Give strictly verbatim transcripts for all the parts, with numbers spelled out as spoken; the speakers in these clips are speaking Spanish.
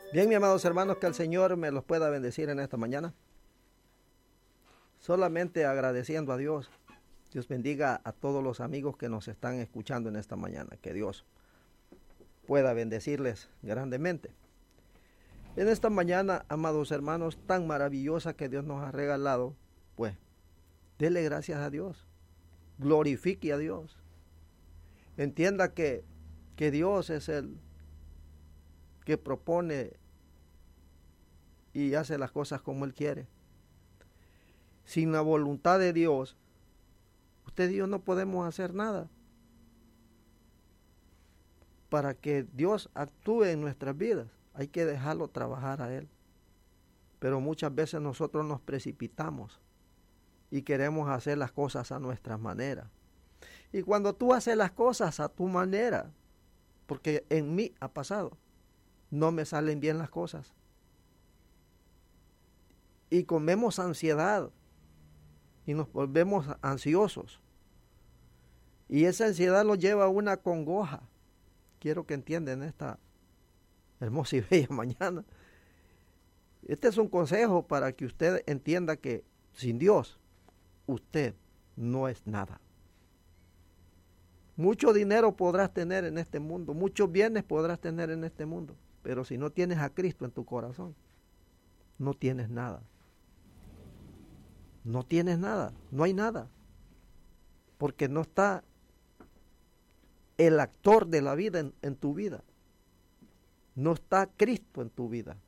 Bien, mis amados hermanos, que el Señor me los pueda bendecir en esta mañana. Solamente agradeciendo a Dios. Dios bendiga a todos los amigos que nos están escuchando en esta mañana. Que Dios pueda bendecirles grandemente. En esta mañana, amados hermanos, tan maravillosa que Dios nos ha regalado, pues, dele gracias a Dios. Glorifique a Dios. Entienda que, que Dios es el que propone y hace las cosas como Él quiere. Sin la voluntad de Dios, usted y yo no podemos hacer nada. Para que Dios actúe en nuestras vidas, hay que dejarlo trabajar a Él. Pero muchas veces nosotros nos precipitamos y queremos hacer las cosas a nuestra manera. Y cuando tú haces las cosas a tu manera, porque en mí ha pasado, no me salen bien las cosas. Y comemos ansiedad y nos volvemos ansiosos. Y esa ansiedad nos lleva a una congoja. Quiero que entiendan esta hermosa y bella mañana. Este es un consejo para que usted entienda que sin Dios usted no es nada. Mucho dinero podrás tener en este mundo, muchos bienes podrás tener en este mundo, pero si no tienes a Cristo en tu corazón, no tienes nada. No tienes nada, no hay nada, porque no está el actor de la vida en, en tu vida. No está Cristo en tu vida.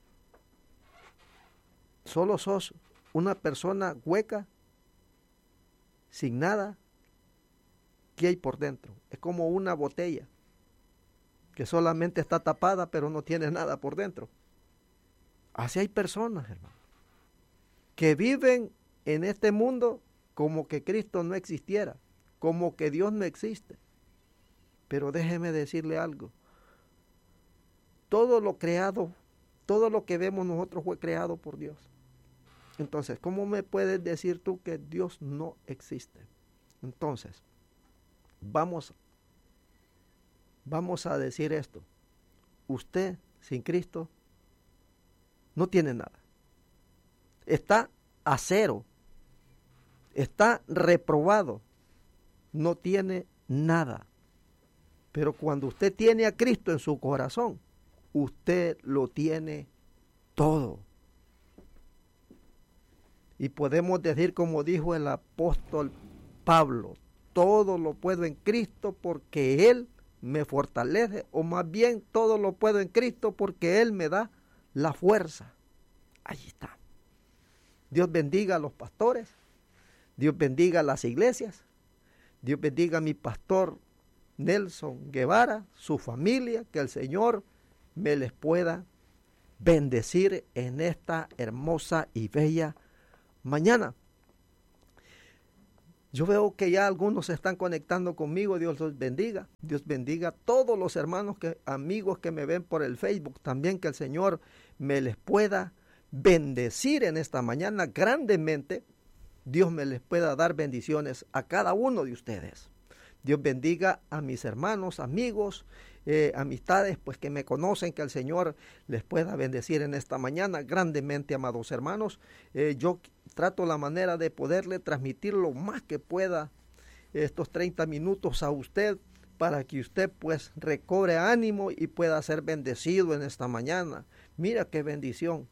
Solo sos una persona hueca, sin nada. ¿Qué hay por dentro? Es como una botella que solamente está tapada, pero no tiene nada por dentro. Así hay personas, hermano, que viven en este mundo como que Cristo no existiera, como que Dios no existe. Pero déjeme decirle algo. Todo lo creado, todo lo que vemos nosotros fue creado por Dios. Entonces, ¿cómo me puedes decir tú que Dios no existe? Entonces, vamos, vamos a decir esto. Usted sin Cristo no tiene nada. Está a cero. Está reprobado. No tiene nada. Pero cuando usted tiene a Cristo en su corazón, usted lo tiene todo. Y podemos decir como dijo el apóstol Pablo, todo lo puedo en Cristo porque Él me fortalece, o más bien todo lo puedo en Cristo porque Él me da la fuerza. Ahí está. Dios bendiga a los pastores, Dios bendiga a las iglesias, Dios bendiga a mi pastor Nelson Guevara, su familia, que el Señor me les pueda bendecir en esta hermosa y bella mañana. Yo veo que ya algunos se están conectando conmigo. Dios los bendiga. Dios bendiga a todos los hermanos, que, amigos que me ven por el Facebook. También que el Señor me les pueda bendecir en esta mañana grandemente. Dios me les pueda dar bendiciones a cada uno de ustedes. Dios bendiga a mis hermanos, amigos, eh, amistades, pues que me conocen, que el Señor les pueda bendecir en esta mañana grandemente, amados hermanos. Eh, yo trato la manera de poderle transmitir lo más que pueda estos treinta minutos a usted, para que usted pues recobre ánimo y pueda ser bendecido en esta mañana. Mira qué bendición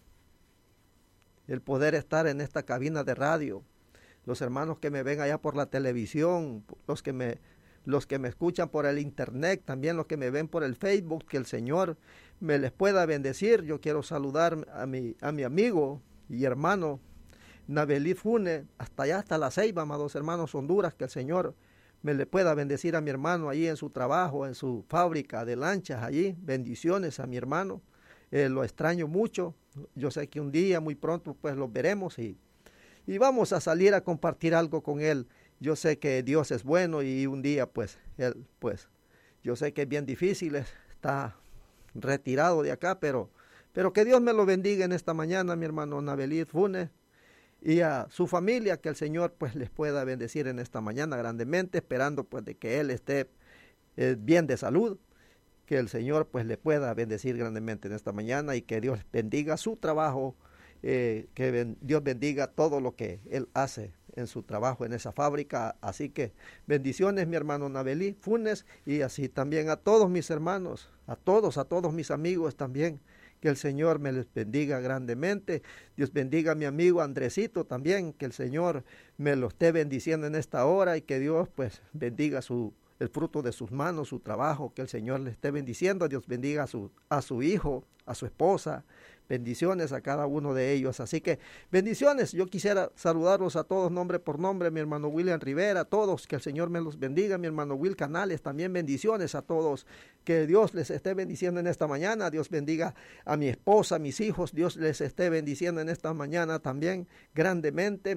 el poder estar en esta cabina de radio. Los hermanos que me ven allá por la televisión, los que me, los que me escuchan por el internet, también los que me ven por el Facebook, que el Señor me les pueda bendecir. Yo quiero saludar a mi, a mi amigo y hermano Nabelí Fune, hasta allá, hasta La Ceiba, amados hermanos, Honduras, que el Señor me le pueda bendecir a mi hermano allí en su trabajo, en su fábrica de lanchas allí. Bendiciones a mi hermano, eh, lo extraño mucho. Yo sé que un día, muy pronto, pues los veremos y Y vamos a salir a compartir algo con él. Yo sé que Dios es bueno y un día pues, él pues, yo sé que es bien difícil, está retirado de acá, pero, pero que Dios me lo bendiga en esta mañana, mi hermano Nabelí Funes, y a su familia, que el Señor pues les pueda bendecir en esta mañana grandemente, esperando pues de que él esté eh, bien de salud. que el Señor pues le pueda bendecir grandemente en esta mañana y que Dios bendiga su trabajo, eh, que ben, Dios bendiga todo lo que Él hace en su trabajo en esa fábrica. Así que bendiciones, mi hermano Nabelí Funes, y así también a todos mis hermanos, a todos, a todos mis amigos también. Que el Señor me les bendiga grandemente. Dios bendiga a mi amigo Andresito también, que el Señor me lo esté bendiciendo en esta hora y que Dios pues bendiga su, el fruto de sus manos, su trabajo, que el Señor le esté bendiciendo. Dios bendiga a su, a su hijo, a su esposa. Bendiciones a cada uno de ellos. Así que bendiciones. Yo quisiera saludarlos a todos nombre por nombre, mi hermano William Rivera, a todos, que el Señor me los bendiga, mi hermano Will Canales, también bendiciones a todos, que Dios les esté bendiciendo en esta mañana. Dios bendiga a mi esposa, a mis hijos, Dios les esté bendiciendo en esta mañana también grandemente.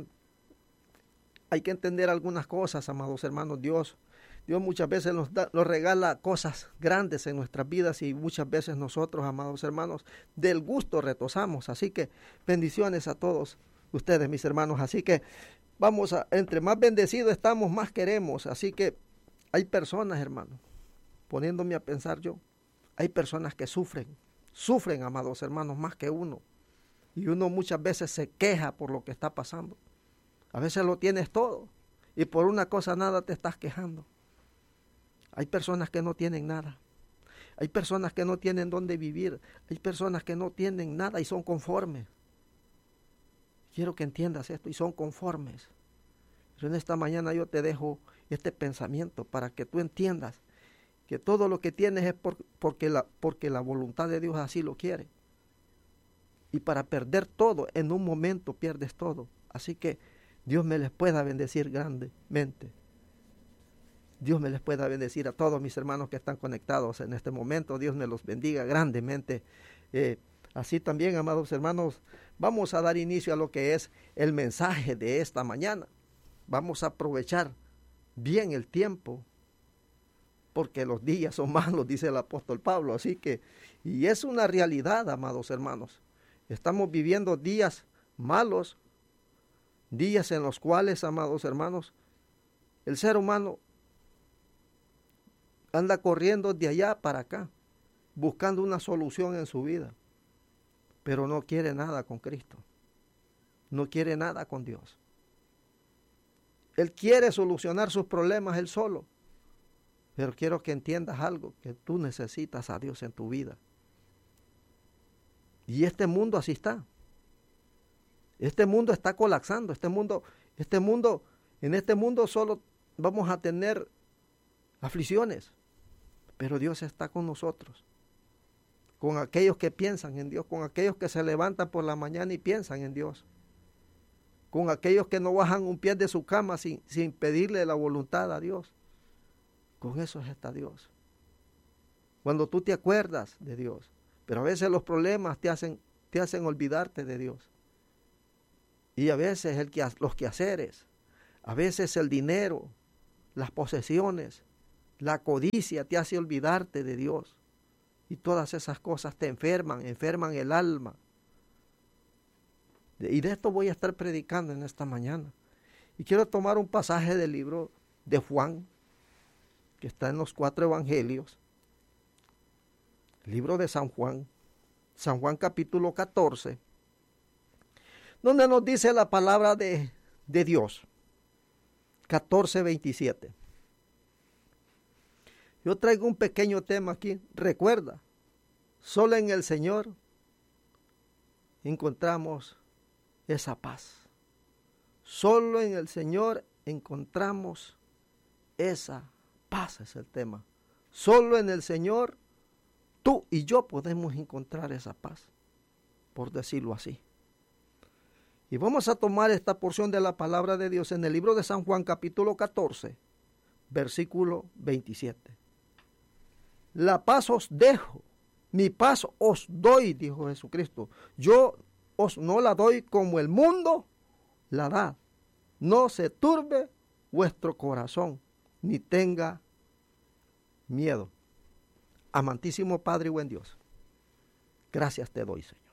Hay que entender algunas cosas, amados hermanos. Dios Dios muchas veces nos, da, nos regala cosas grandes en nuestras vidas y muchas veces nosotros, amados hermanos, del gusto retozamos. Así que bendiciones a todos ustedes, mis hermanos. Así que vamos a, entre más bendecidos estamos, más queremos. Así que hay personas, hermanos, poniéndome a pensar yo, hay personas que sufren, sufren, amados hermanos, más que uno. Y uno muchas veces se queja por lo que está pasando. A veces lo tienes todo y por una cosa nada te estás quejando. Hay personas que no tienen nada. Hay personas que no tienen dónde vivir. Hay personas que no tienen nada y son conformes. Quiero que entiendas esto, y son conformes. Pero en esta mañana yo te dejo este pensamiento para que tú entiendas que todo lo que tienes es por, porque, la, porque la voluntad de Dios así lo quiere. Y para perder todo, en un momento pierdes todo. Así que Dios me les pueda bendecir grandemente. Dios me les pueda bendecir a todos mis hermanos que están conectados en este momento. Dios me los bendiga grandemente. Eh, así también, amados hermanos, vamos a dar inicio a lo que es el mensaje de esta mañana. Vamos a aprovechar bien el tiempo, porque los días son malos, dice el apóstol Pablo. Así que, y es una realidad, amados hermanos. Estamos viviendo días malos, días en los cuales, amados hermanos, el ser humano anda corriendo de allá para acá, buscando una solución en su vida, pero no quiere nada con Cristo, no quiere nada con Dios. Él quiere solucionar sus problemas él solo, pero quiero que entiendas algo, que tú necesitas a Dios en tu vida. Y este mundo así está. Este mundo está colapsando, este mundo, este mundo, en este mundo solo vamos a tener aflicciones. Pero Dios está con nosotros, con aquellos que piensan en Dios, con aquellos que se levantan por la mañana y piensan en Dios, con aquellos que no bajan un pie de su cama sin, sin pedirle la voluntad a Dios. Con eso está Dios. Cuando tú te acuerdas de Dios, pero a veces los problemas te hacen, te hacen olvidarte de Dios. Y a veces el que, los quehaceres, a veces el dinero, las posesiones, la codicia te hace olvidarte de Dios. Y todas esas cosas te enferman, enferman el alma. Y de esto voy a estar predicando en esta mañana. Y quiero tomar un pasaje del libro de Juan, que está en los cuatro evangelios. El libro de San Juan, San Juan capítulo catorce, donde nos dice la palabra de, de Dios. catorce veintisiete. Yo traigo un pequeño tema aquí. Recuerda, solo en el Señor encontramos esa paz. Solo en el Señor encontramos esa paz, es el tema. Solo en el Señor tú y yo podemos encontrar esa paz, por decirlo así. Y vamos a tomar esta porción de la palabra de Dios en el libro de San Juan capítulo catorce, versículo veintisiete. La paz os dejo, mi paz os doy, dijo Jesucristo. Yo os no la doy como el mundo la da. No se turbe vuestro corazón, ni tenga miedo. Amantísimo Padre y buen Dios, gracias te doy, Señor,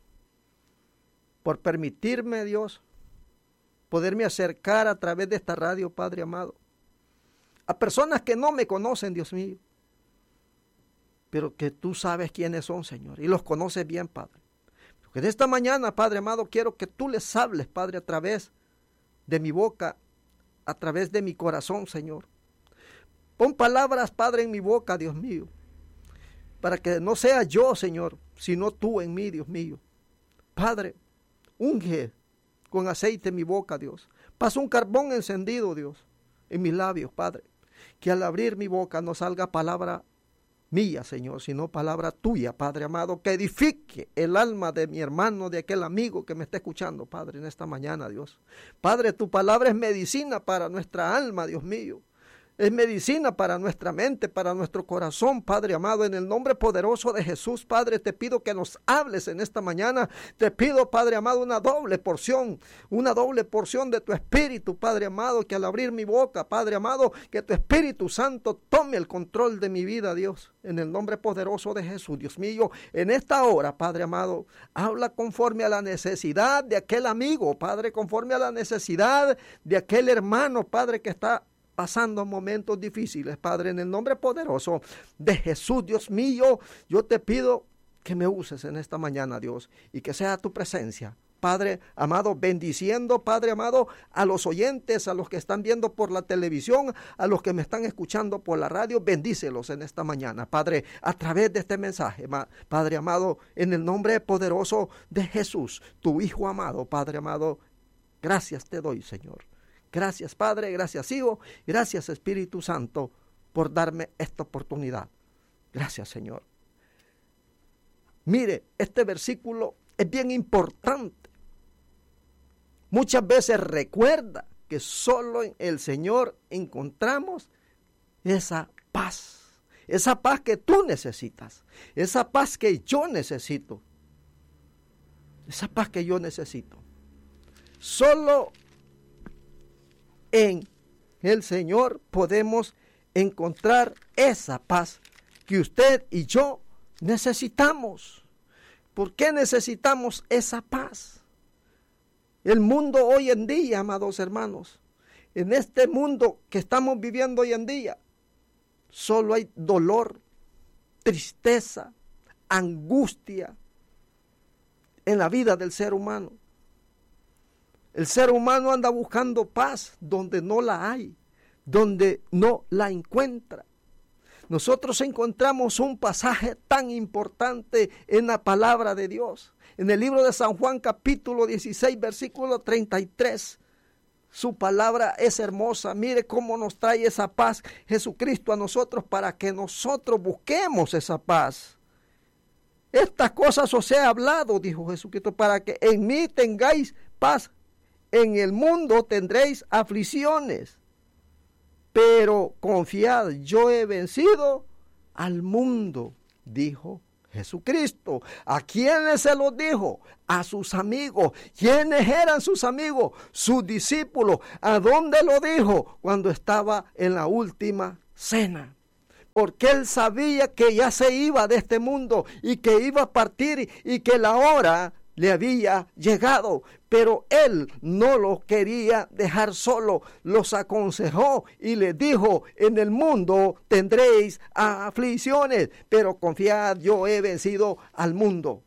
por permitirme, Dios, poderme acercar a través de esta radio, Padre amado, a personas que no me conocen, Dios mío. pero que tú sabes quiénes son, Señor, y los conoces bien, Padre. Porque en esta mañana, Padre amado, quiero que tú les hables, Padre, a través de mi boca, a través de mi corazón, Señor. Pon palabras, Padre, en mi boca, Dios mío, para que no sea yo, Señor, sino tú en mí, Dios mío. Padre, unge con aceite mi boca, Dios. Pasa un carbón encendido, Dios, en mis labios, Padre. Que al abrir mi boca no salga palabra mía, Señor, sino palabra tuya, Padre amado, que edifique el alma de mi hermano, de aquel amigo que me está escuchando, Padre, en esta mañana, Dios. Padre, tu palabra es medicina para nuestra alma, Dios mío. Es medicina para nuestra mente, para nuestro corazón, Padre amado, en el nombre poderoso de Jesús, Padre, te pido que nos hables en esta mañana. Te pido, Padre amado, una doble porción, una doble porción de tu Espíritu, Padre amado, que al abrir mi boca, Padre amado, que tu Espíritu Santo tome el control de mi vida, Dios, en el nombre poderoso de Jesús, Dios mío. En esta hora, Padre amado, habla conforme a la necesidad de aquel amigo, Padre, conforme a la necesidad de aquel hermano, Padre, que está pasando momentos difíciles, Padre, en el nombre poderoso de Jesús, Dios mío, yo te pido que me uses en esta mañana, Dios, y que sea tu presencia, Padre amado, bendiciendo, Padre amado, a los oyentes, a los que están viendo por la televisión, a los que me están escuchando por la radio, bendícelos en esta mañana, Padre, a través de este mensaje, Padre amado, en el nombre poderoso de Jesús, tu Hijo amado, Padre amado, gracias te doy, Señor. Gracias, Padre, gracias, Hijo, gracias, Espíritu Santo, por darme esta oportunidad. Gracias, Señor. Mire, este versículo es bien importante. Muchas veces recuerda que solo en el Señor encontramos esa paz. Esa paz que tú necesitas. Esa paz que yo necesito. Esa paz que yo necesito. Solo en el Señor podemos encontrar esa paz que usted y yo necesitamos. ¿Por qué necesitamos esa paz? El mundo hoy en día, amados hermanos, en este mundo que estamos viviendo hoy en día, solo hay dolor, tristeza, angustia en la vida del ser humano. El ser humano anda buscando paz donde no la hay, donde no la encuentra. Nosotros encontramos un pasaje tan importante en la palabra de Dios. En el libro de San Juan, capítulo dieciséis, versículo treinta y tres. Su palabra es hermosa. Mire cómo nos trae esa paz Jesucristo a nosotros para que nosotros busquemos esa paz. Estas cosas os he hablado, dijo Jesucristo, para que en mí tengáis paz. En el mundo tendréis aflicciones, pero confiad, yo he vencido al mundo, dijo Jesucristo. ¿A quiénes se lo dijo? A sus amigos. ¿Quiénes eran sus amigos? Sus discípulos. ¿A dónde lo dijo? Cuando estaba en la última cena. Porque él sabía que ya se iba de este mundo y que iba a partir y que la hora le había llegado, pero él no los quería dejar solo, los aconsejó y les dijo, en el mundo tendréis aflicciones, pero confiad, yo he vencido al mundo.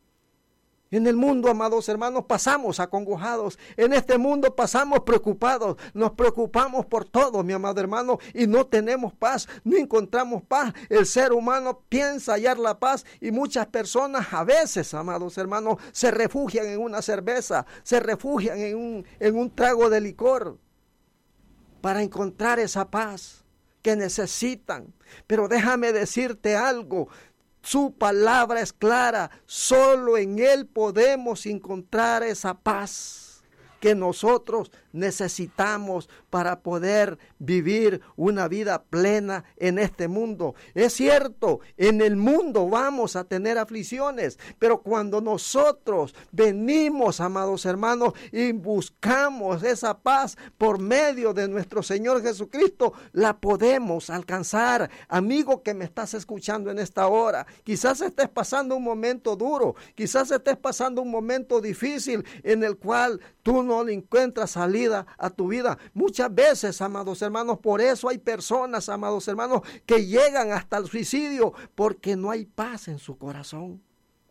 En el mundo, amados hermanos, pasamos acongojados. En este mundo pasamos preocupados. Nos preocupamos por todo, mi amado hermano, y no tenemos paz, no encontramos paz. El ser humano piensa hallar la paz y muchas personas a veces, amados hermanos, se refugian en una cerveza, se refugian en un, en un trago de licor para encontrar esa paz que necesitan. Pero déjame decirte algo. Su palabra es clara, solo en Él podemos encontrar esa paz que nosotros necesitamos para poder vivir una vida plena en este mundo. Es cierto, en el mundo vamos a tener aflicciones, pero cuando nosotros venimos, amados hermanos, y buscamos esa paz por medio de nuestro Señor Jesucristo, la podemos alcanzar. Amigo que me estás escuchando en esta hora, quizás estés pasando un momento duro, quizás estés pasando un momento difícil en el cual tú no le encuentras salida vida, a tu vida. Muchas veces, amados hermanos, por eso hay personas, amados hermanos, que llegan hasta el suicidio, porque no hay paz en su corazón.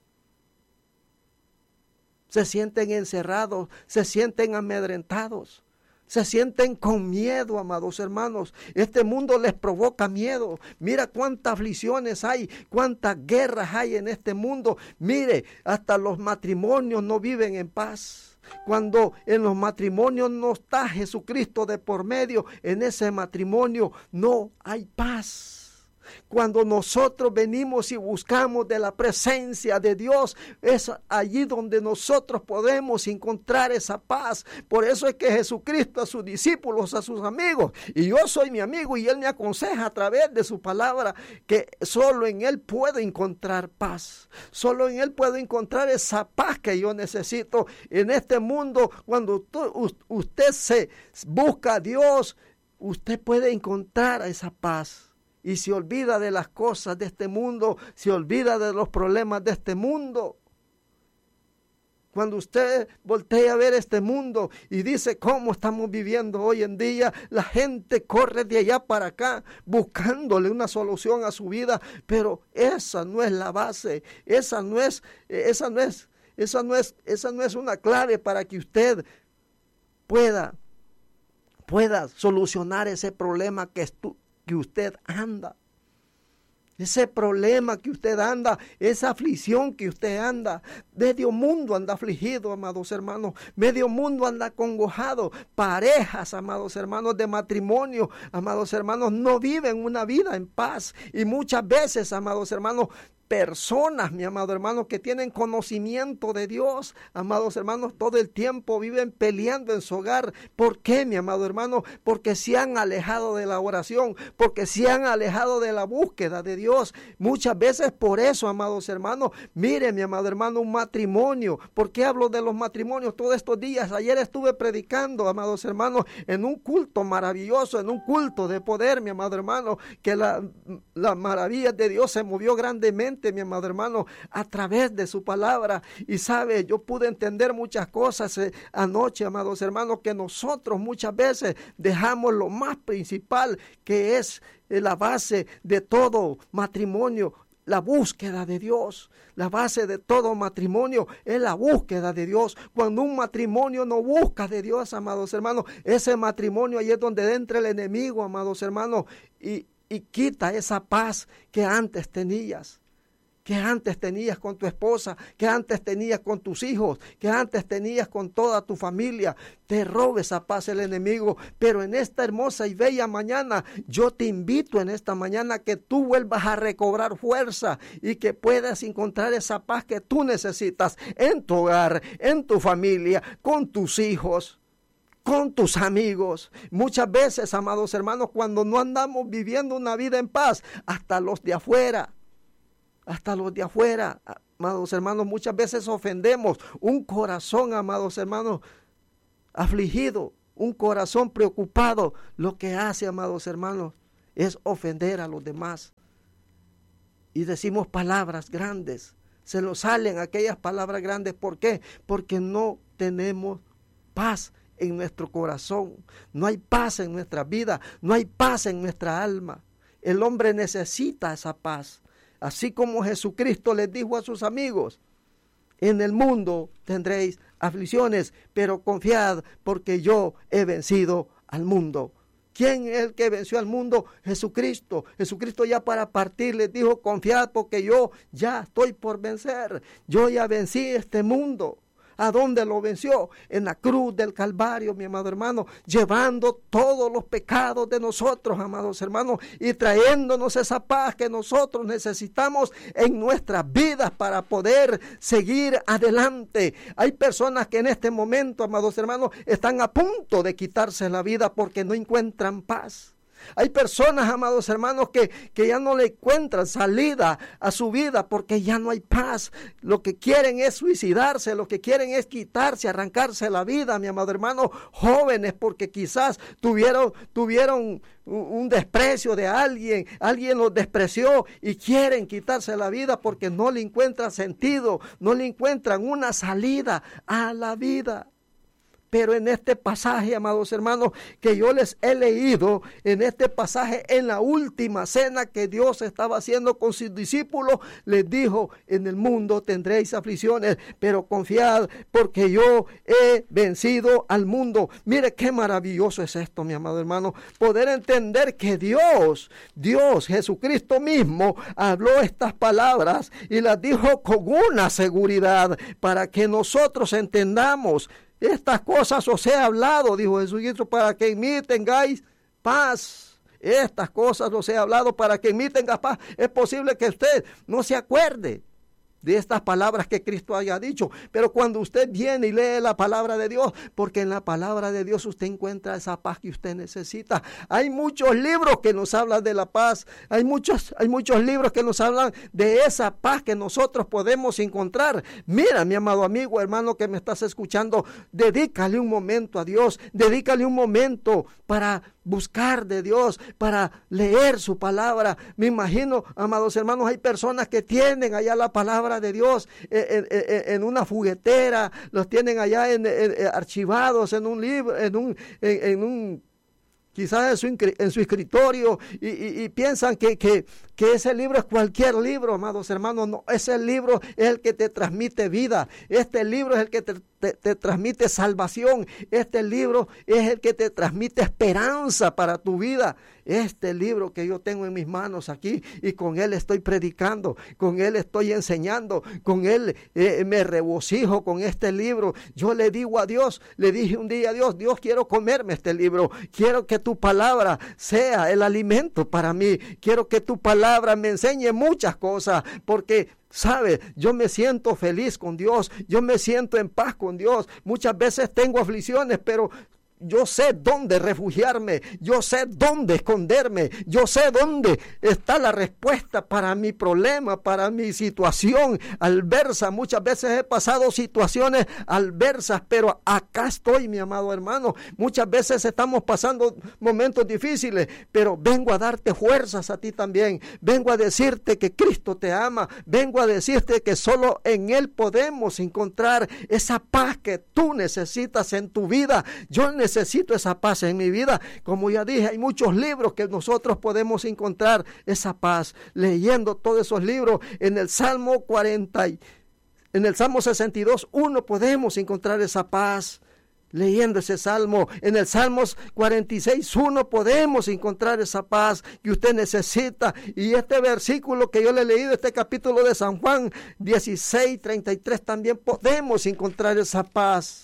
Se sienten encerrados, se sienten amedrentados. Se sienten con miedo, amados hermanos. Este mundo les provoca miedo. Mira cuántas aflicciones hay, cuántas guerras hay en este mundo. Mire, hasta los matrimonios no viven en paz. Cuando en los matrimonios no está Jesucristo de por medio, en ese matrimonio no hay paz. Cuando nosotros venimos y buscamos de la presencia de Dios, es allí donde nosotros podemos encontrar esa paz. Por eso es que Jesucristo a sus discípulos, a sus amigos, y yo soy mi amigo y Él me aconseja a través de su palabra que solo en Él puedo encontrar paz. Solo en Él puedo encontrar esa paz que yo necesito en este mundo. Cuando usted se busca a Dios, usted puede encontrar esa paz. Y se olvida de las cosas de este mundo, se olvida de los problemas de este mundo. Cuando usted voltea a ver este mundo y dice cómo estamos viviendo hoy en día, la gente corre de allá para acá buscándole una solución a su vida, pero esa no es la base, esa no es, esa no es, esa no es, esa no es una clave para que usted pueda, pueda solucionar ese problema que es tu, que usted anda, ese problema que usted anda, esa aflicción que usted anda. Medio mundo anda afligido, amados hermanos, medio mundo anda acongojado. Parejas, amados hermanos, de matrimonio, amados hermanos, no viven una vida en paz. Y muchas veces, amados hermanos, personas, mi amado hermano, que tienen conocimiento de Dios, amados hermanos, todo el tiempo viven peleando en su hogar. ¿Por qué, mi amado hermano? Porque se han alejado de la oración, porque se han alejado de la búsqueda de Dios. Muchas veces por eso, amados hermanos, mire, mi amado hermano, un matrimonio. ¿Por qué hablo de los matrimonios todos estos días? Ayer estuve predicando, amados hermanos, en un culto maravilloso, en un culto de poder, mi amado hermano, que la, la maravilla de Dios se movió grandemente, mi amado hermano, a través de su palabra. Y sabe, yo pude entender muchas cosas eh, anoche, amados hermanos, que nosotros muchas veces dejamos lo más principal, que es eh, la base de todo matrimonio, la búsqueda de Dios. La base de todo matrimonio es la búsqueda de Dios. Cuando un matrimonio no busca de Dios, amados hermanos, ese matrimonio ahí es donde entra el enemigo, amados hermanos, y, y quita esa paz que antes tenías. Que antes tenías con tu esposa, que antes tenías con tus hijos, que antes tenías con toda tu familia. Te roba esa paz el enemigo, pero en esta hermosa y bella mañana, yo te invito en esta mañana que tú vuelvas a recobrar fuerza y que puedas encontrar esa paz que tú necesitas en tu hogar, en tu familia, con tus hijos, con tus amigos. Muchas veces, amados hermanos, cuando no andamos viviendo una vida en paz, hasta los de afuera, Hasta los de afuera, amados hermanos, muchas veces ofendemos. Un corazón, amados hermanos, afligido, un corazón preocupado, lo que hace, amados hermanos, es ofender a los demás. Y decimos palabras grandes, se nos salen aquellas palabras grandes. ¿Por qué? Porque no tenemos paz en nuestro corazón, no hay paz en nuestra vida, no hay paz en nuestra alma. El hombre necesita esa paz. Así como Jesucristo les dijo a sus amigos, en el mundo tendréis aflicciones, pero confiad porque yo he vencido al mundo. ¿Quién es el que venció al mundo? Jesucristo. Jesucristo ya para partir les dijo, confiad porque yo ya estoy por vencer. Yo ya vencí este mundo. ¿A dónde lo venció? En la cruz del Calvario, mi amado hermano, llevando todos los pecados de nosotros, amados hermanos, y trayéndonos esa paz que nosotros necesitamos en nuestras vidas para poder seguir adelante. Hay personas que en este momento, amados hermanos, están a punto de quitarse la vida porque no encuentran paz. Hay personas, amados hermanos, que, que ya no le encuentran salida a su vida porque ya no hay paz. Lo que quieren es suicidarse, lo que quieren es quitarse, arrancarse la vida, mi amado hermano. Jóvenes porque quizás tuvieron, tuvieron un desprecio de alguien, alguien los despreció y quieren quitarse la vida porque no le encuentran sentido, no le encuentran una salida a la vida. Pero en este pasaje, amados hermanos, que yo les he leído, en este pasaje, en la última cena que Dios estaba haciendo con sus discípulos, les dijo: en el mundo tendréis aflicciones, pero confiad, porque yo he vencido al mundo. Mire qué maravilloso es esto, mi amado hermano, poder entender que Dios, Dios, Jesucristo mismo, habló estas palabras y las dijo con una seguridad para que nosotros entendamos. Estas cosas os he hablado, dijo Jesucristo, para que en mí tengáis paz. Estas cosas os he hablado para que en mí tengas paz. Es posible que usted no se acuerde de estas palabras que Cristo haya dicho, pero cuando usted viene y lee la palabra de Dios, porque en la palabra de Dios usted encuentra esa paz que usted necesita. Hay muchos libros que nos hablan de la paz, hay muchos, hay muchos libros que nos hablan de esa paz que nosotros podemos encontrar. Mira, mi amado amigo, hermano que me estás escuchando, dedícale un momento a Dios, dedícale un momento para buscar de Dios, para leer su palabra. Me imagino, amados hermanos, hay personas que tienen allá la palabra de Dios en, en, en una juguetera, los tienen allá en, en, en, archivados en un libro, en un, en, en un quizás en su, en su escritorio, y, y, y piensan que, que, que ese libro es cualquier libro, amados hermanos. No, ese libro es el que te transmite vida, este libro es el que te, te, te transmite salvación, este libro es el que te transmite esperanza para tu vida. Este libro que yo tengo en mis manos aquí, y con él estoy predicando, con él estoy enseñando, con él eh, me regocijo con este libro. Yo le digo a Dios, le dije un día a Dios: Dios, quiero comerme este libro, quiero que tu palabra sea el alimento para mí, quiero que tu palabra me enseñe muchas cosas, porque ¿sabe? Yo me siento feliz con Dios, yo me siento en paz con Dios. Muchas veces tengo aflicciones, pero yo sé dónde refugiarme, yo sé dónde esconderme, yo sé dónde está la respuesta para mi problema, para mi situación adversa. Muchas veces he pasado situaciones adversas, pero acá estoy, mi amado hermano. Muchas veces estamos pasando momentos difíciles, pero vengo a darte fuerzas a ti también. Vengo a decirte que Cristo te ama, vengo a decirte que solo en Él podemos encontrar esa paz que tú necesitas en tu vida. Yo necesito Necesito esa paz en mi vida. Como ya dije, hay muchos libros que nosotros podemos encontrar esa paz leyendo todos esos libros. En el Salmo cuarenta, en el Salmo sesenta y dos, uno podemos encontrar esa paz leyendo ese salmo. En el Salmos cuarenta y seis, uno podemos encontrar esa paz que usted necesita. Y este versículo que yo le he leído, este capítulo de San Juan dieciséis, treinta y tres, también podemos encontrar esa paz.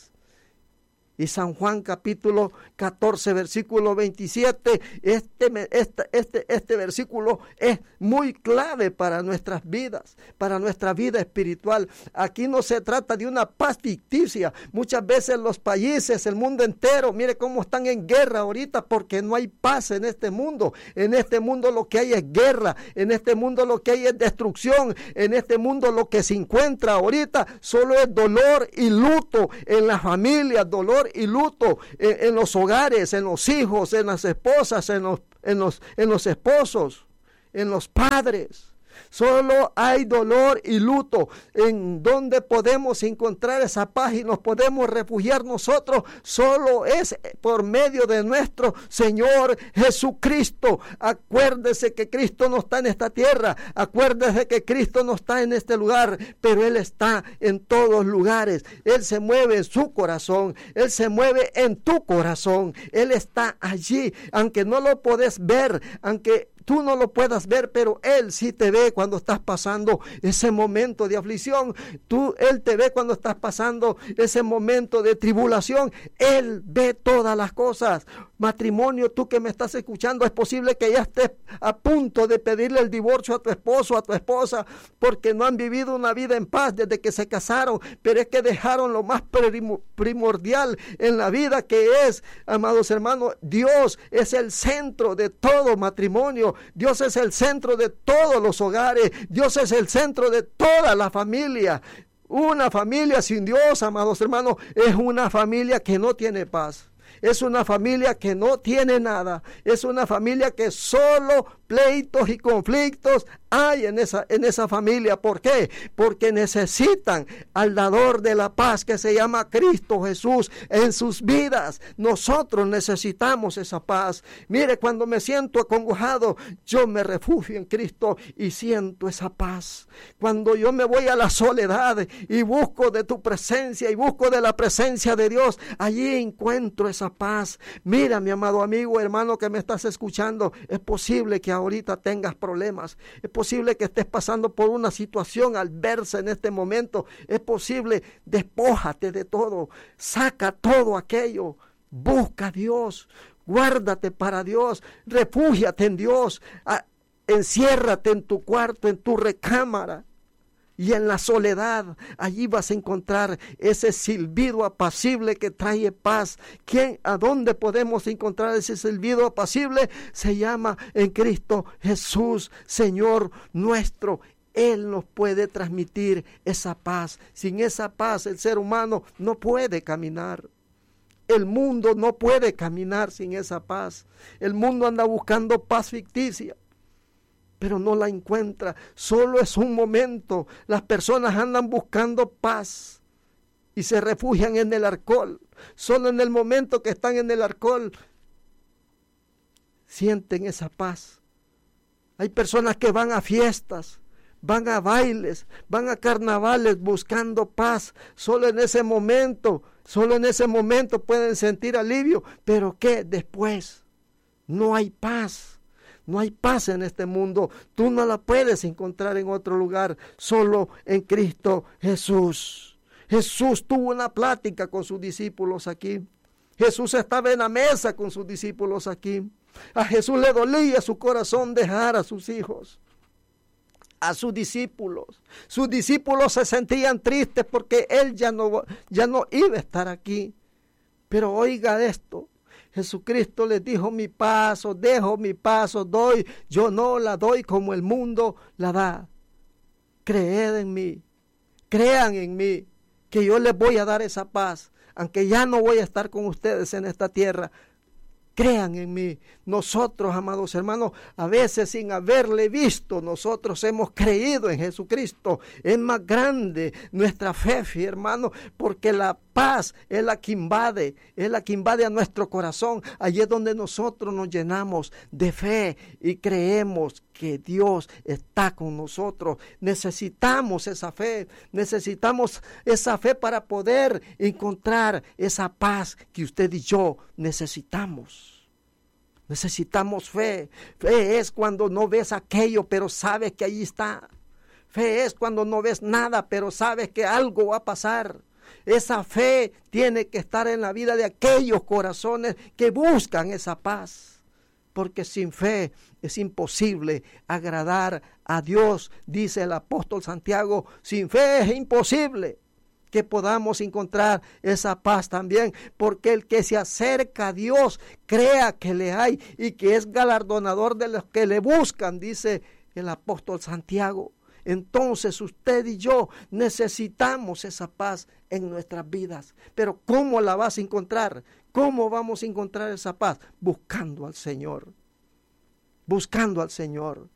Y San Juan capítulo catorce, versículo veintisiete, este, este, este, este versículo es muy clave para nuestras vidas, para nuestra vida espiritual. Aquí no se trata de una paz ficticia. Muchas veces los países, el mundo entero, mire cómo están en guerra ahorita, porque no hay paz en este mundo. En este mundo lo que hay es guerra, en este mundo lo que hay es destrucción, en este mundo lo que se encuentra ahorita solo es dolor y luto en las familias, dolor y luto en, en los hogares, en los hijos, en las esposas, en los, en los, en los esposos, en los padres. Solo hay dolor y luto. En donde podemos encontrar esa paz y nos podemos refugiar nosotros, solo es por medio de nuestro Señor Jesucristo. Acuérdese que Cristo no está en esta tierra, acuérdese que Cristo no está en este lugar, pero Él está en todos lugares. Él se mueve en su corazón, Él se mueve en tu corazón, Él está allí, aunque no lo podés ver, aunque tú no lo puedas ver, pero Él sí te ve cuando estás pasando ese momento de aflicción. Tú, Él te ve cuando estás pasando ese momento de tribulación. Él ve todas las cosas. Matrimonio, tú que me estás escuchando, es posible que ya estés a punto de pedirle el divorcio a tu esposo, a tu esposa, porque no han vivido una vida en paz desde que se casaron, pero es que dejaron lo más primordial en la vida, que es, amados hermanos, Dios es el centro de todo matrimonio. Dios es el centro de todos los hogares. Dios es el centro de toda la familia. Una familia sin Dios, amados hermanos, es una familia que no tiene paz. Es una familia que no tiene nada. Es una familia que solo pleitos y conflictos hay en esa, en esa familia. ¿Por qué? Porque necesitan al dador de la paz que se llama Cristo Jesús en sus vidas. Nosotros necesitamos esa paz. Mire, cuando me siento acongojado, yo me refugio en Cristo y siento esa paz. Cuando yo me voy a la soledad y busco de tu presencia y busco de la presencia de Dios, allí encuentro esa paz. Mira, mi amado amigo, hermano que me estás escuchando, es posible que ahorita tengas problemas, es posible que estés pasando por una situación adversa en este momento, es posible, despójate de todo, saca todo aquello, busca a Dios, guárdate para Dios, refúgiate en Dios, a, enciérrate en tu cuarto, en tu recámara. Y en la soledad, allí vas a encontrar ese silbido apacible que trae paz. ¿Quién, a dónde podemos encontrar ese silbido apacible? Se llama en Cristo Jesús, Señor nuestro. Él nos puede transmitir esa paz. Sin esa paz, el ser humano no puede caminar. El mundo no puede caminar sin esa paz. El mundo anda buscando paz ficticia, pero no la encuentra. Solo es un momento. Las personas andan buscando paz y se refugian en el alcohol. Solo en el momento que están en el alcohol sienten esa paz. Hay personas que van a fiestas, van a bailes, van a carnavales buscando paz. Solo en ese momento, solo en ese momento pueden sentir alivio. Pero ¿qué? Después no hay paz. No hay paz en este mundo. Tú no la puedes encontrar en otro lugar, solo en Cristo Jesús. Jesús tuvo una plática con sus discípulos aquí. Jesús estaba en la mesa con sus discípulos aquí. A Jesús le dolía su corazón dejar a sus hijos, a sus discípulos. Sus discípulos se sentían tristes porque Él ya no, ya no iba a estar aquí. Pero oiga esto. Jesucristo les dijo: mi paz os dejo, mi paz os doy, yo no la doy como el mundo la da. Creed en mí, crean en mí, que yo les voy a dar esa paz, aunque ya no voy a estar con ustedes en esta tierra. Crean en mí. Nosotros, amados hermanos, a veces sin haberle visto, nosotros hemos creído en Jesucristo. Es más grande nuestra fe, hermano, porque la paz es la que invade, es la que invade a nuestro corazón. Allí es donde nosotros nos llenamos de fe y creemos que Dios está con nosotros. Necesitamos esa fe, necesitamos esa fe para poder encontrar esa paz que usted y yo necesitamos. Necesitamos fe. Fe es cuando no ves aquello, pero sabes que ahí está. Fe es cuando no ves nada, pero sabes que algo va a pasar. Esa fe tiene que estar en la vida de aquellos corazones que buscan esa paz. Porque sin fe es imposible agradar a Dios, dice el apóstol Santiago. Sin fe es imposible que podamos encontrar esa paz también, porque el que se acerca a Dios crea que le hay y que es galardonador de los que le buscan, dice el apóstol Santiago. Entonces usted y yo necesitamos esa paz en nuestras vidas. Pero ¿cómo la vas a encontrar? ¿Cómo vamos a encontrar esa paz? Buscando al Señor. Buscando al Señor.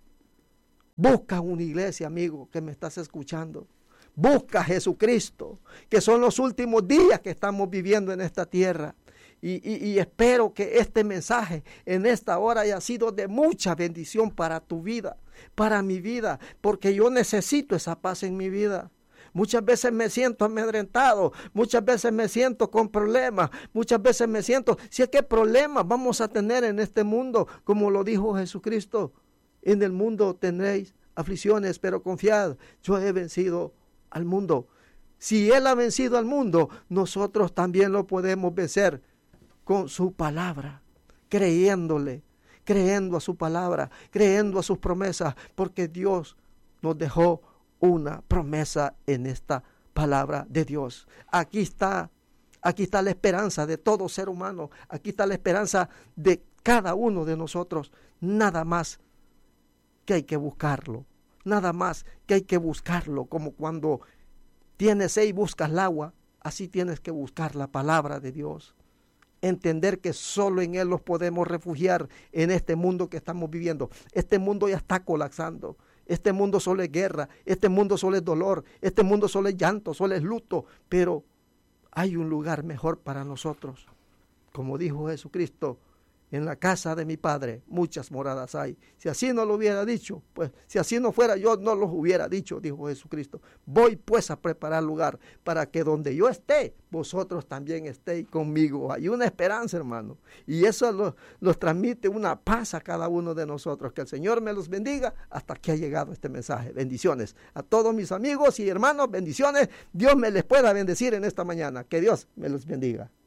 Busca una iglesia, amigo, que me estás escuchando. Busca a Jesucristo, que son los últimos días que estamos viviendo en esta tierra. Y, y, y espero que este mensaje en esta hora haya sido de mucha bendición para tu vida, para mi vida, porque yo necesito esa paz en mi vida. Muchas veces me siento amedrentado, muchas veces me siento con problemas, muchas veces me siento, si es que problemas vamos a tener en este mundo, como lo dijo Jesucristo: en el mundo tendréis aflicciones, pero confiad, yo he vencido al mundo. Si Él ha vencido al mundo, nosotros también lo podemos vencer con su palabra, creyéndole, creyendo a su palabra, creyendo a sus promesas, porque Dios nos dejó una promesa en esta palabra de Dios. Aquí está, aquí está la esperanza de todo ser humano, aquí está la esperanza de cada uno de nosotros. Nada más que hay que buscarlo, nada más que hay que buscarlo, como cuando tienes sed y buscas el agua, así tienes que buscar la palabra de Dios. entender que solo en Él nos podemos refugiar en este mundo que estamos viviendo. Este mundo ya está colapsando. Este mundo solo es guerra, este mundo solo es dolor, este mundo solo es llanto, solo es luto, pero hay un lugar mejor para nosotros. Como dijo Jesucristo, en la casa de mi Padre muchas moradas hay. Si así no lo hubiera dicho, pues si así no fuera, yo no los hubiera dicho, dijo Jesucristo. Voy pues a preparar lugar para que donde yo esté, vosotros también estéis conmigo. Hay una esperanza, hermano, y eso lo, los transmite una paz a cada uno de nosotros. Que el Señor me los bendiga. Hasta aquí ha llegado este mensaje. Bendiciones a todos mis amigos y hermanos, bendiciones. Dios me les pueda bendecir en esta mañana. Que Dios me los bendiga.